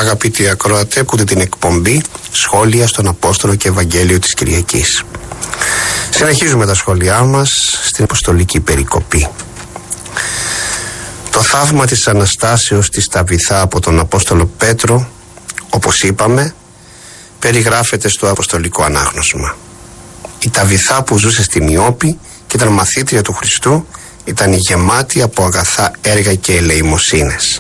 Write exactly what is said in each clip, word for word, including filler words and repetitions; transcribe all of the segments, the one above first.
Αγαπητοί ακροατές, ακούτε την εκπομπή Σχόλια στον Απόστολο και Ευαγγέλιο της Κυριακής. Συνεχίζουμε τα σχόλιά μας στην Αποστολική Περικοπή. Το θαύμα της Αναστάσεως της Ταβιθά από τον Απόστολο Πέτρο, όπως είπαμε, περιγράφεται στο Αποστολικό Ανάγνωσμα. Η Ταβιθά που ζούσε στη Μειόπη και ήταν μαθήτρια του Χριστού ήταν γεμάτη από αγαθά έργα και ελεημοσύνες.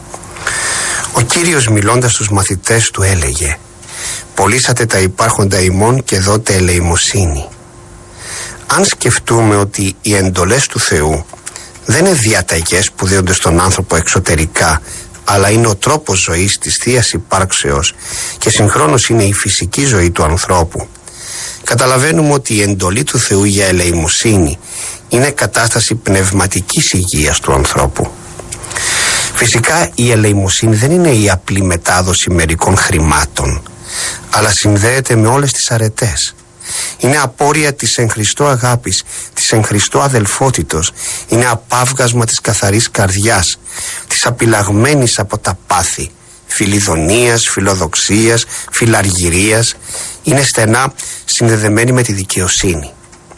Ο Κύριος, μιλώντας στους μαθητές του, έλεγε: «Πωλήσατε τα υπάρχοντα ημών και δώτε ελεημοσύνη». Αν σκεφτούμε ότι οι εντολές του Θεού δεν είναι διαταγές που δίνονται στον άνθρωπο εξωτερικά, αλλά είναι ο τρόπος ζωής της Θείας Υπάρξεως και συγχρόνως είναι η φυσική ζωή του ανθρώπου, καταλαβαίνουμε ότι η εντολή του Θεού για ελεημοσύνη είναι κατάσταση πνευματικής υγείας του ανθρώπου. Φυσικά η ελεημοσύνη δεν είναι η απλή μετάδοση μερικών χρημάτων, αλλά συνδέεται με όλες τις αρετές. Είναι απόρρια της εν Χριστώ αγάπης, της εν Χριστώ αδελφότητος. Είναι απάβγασμα της καθαρής καρδιάς, της απειλαγμένης από τα πάθη, φιλιδονίας, φιλοδοξίας, φιλαργυρίας. Είναι στενά συνδεδεμένη με τη δικαιοσύνη.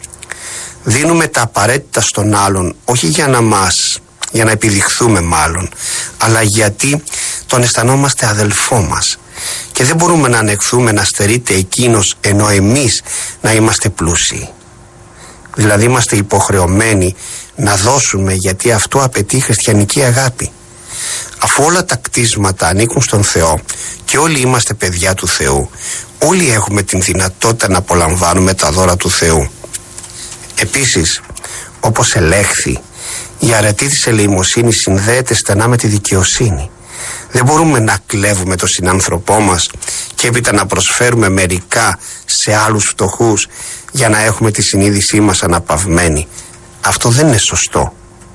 Δίνουμε τα απαραίτητα στον άλλον, όχι για να μας, για να επιδειχθούμε μάλλον, αλλά γιατί τον αισθανόμαστε αδελφό μας. Και δεν μπορούμε να ανεχθούμε να στερείται εκείνος ενώ εμείς να είμαστε πλούσιοι. Δηλαδή είμαστε υποχρεωμένοι να δώσουμε, γιατί αυτό απαιτεί χριστιανική αγάπη. Αφού όλα τα κτίσματα ανήκουν στον Θεό και όλοι είμαστε παιδιά του Θεού, όλοι έχουμε την δυνατότητα να απολαμβάνουμε τα δώρα του Θεού. Επίσης, όπως ελέγχθη, η αρετή της ελεημοσύνης συνδέεται στενά με τη δικαιοσύνη. Δεν μπορούμε να κλέβουμε τον συνάνθρωπό μας και έπειτα να προσφέρουμε μερικά σε άλλους φτωχούς για να έχουμε τη συνείδησή μας αναπαυμένη. Αυτό δεν είναι σωστό.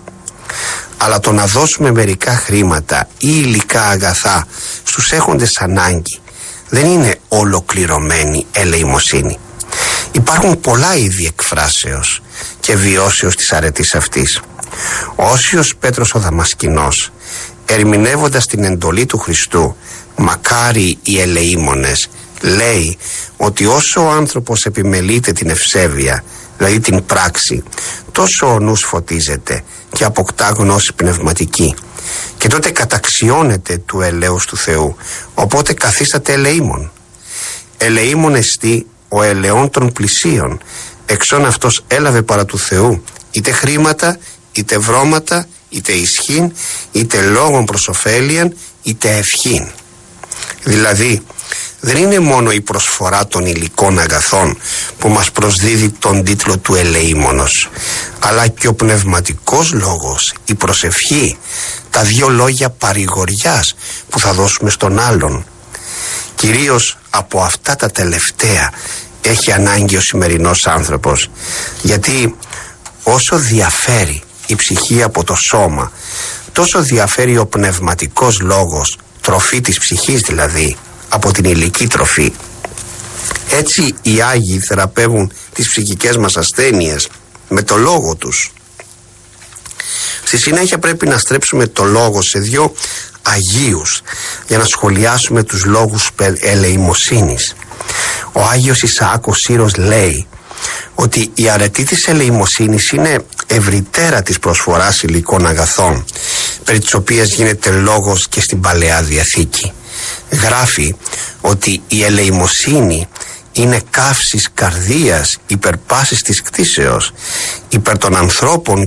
Αλλά το να δώσουμε μερικά χρήματα ή υλικά αγαθά στους έχοντες ανάγκη δεν είναι ολοκληρωμένη ελεημοσύνη. Υπάρχουν πολλά είδη εκφράσεως και βιώσεως της αρετής αυτής. Ο Όσιος Πέτρος ο Δαμασκηνός, ερμηνεύοντας την εντολή του Χριστού, μακάρι οι ελεήμονες, λέει ότι όσο ο άνθρωπος επιμελείται την ευσέβεια, δηλαδή την πράξη, τόσο ο νους φωτίζεται και αποκτά γνώση πνευματική, και τότε καταξιώνεται του ελέους του Θεού, οπότε καθίσταται ελεήμων. Ελεήμων εστί ο ελεών των πλησίων, εξών αυτός έλαβε παρά του Θεού είτε χρήματα, είτε βρώματα, είτε ισχύν, είτε λόγων προς ωφέλιαν, είτε ευχήν. Δηλαδή, δεν είναι μόνο η προσφορά των υλικών αγαθών που μας προσδίδει τον τίτλο του ελεήμονος, αλλά και ο πνευματικός λόγος, η προσευχή, τα δύο λόγια παρηγοριάς που θα δώσουμε στον άλλον. Κυρίως από αυτά τα τελευταία έχει ανάγκη ο σημερινός άνθρωπος, γιατί όσο διαφέρει η ψυχή από το σώμα, τόσο διαφέρει ο πνευματικός λόγος, τροφή της ψυχής δηλαδή, από την υλική τροφή. Έτσι οι Άγιοι θεραπεύουν τις ψυχικές μας ασθένειες με το λόγο τους. Στη συνέχεια πρέπει να στρέψουμε το λόγο σε δύο Αγίους για να σχολιάσουμε τους λόγους ελεημοσύνης. Ο Άγιος Ισαάκ ο Σύρος λέει ότι η αρετή της ελεημοσύνης είναι ευρυτέρα της προσφοράς υλικών αγαθών, περί της οποίας γίνεται λόγος και στην Παλαιά Διαθήκη. Γράφει ότι η ελεημοσύνη είναι καύσης καρδίας υπερ πάσης της κτήσεως, υπερ των ανθρώπων